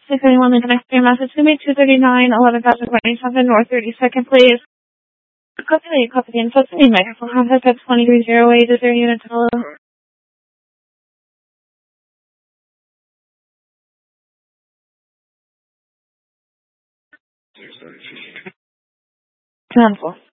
If anyone leave an extra message to me, 239 11,027 North 32nd, please. Copy the info to me. Microphone contact at 2308. Is there a unit to follow? 10-4.